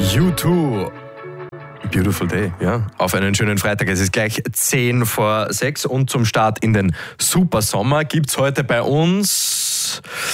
U2. Beautiful Day, ja. Auf einen schönen Freitag. Es ist gleich 10 vor 6 und zum Start in den Supersommer gibt's heute bei uns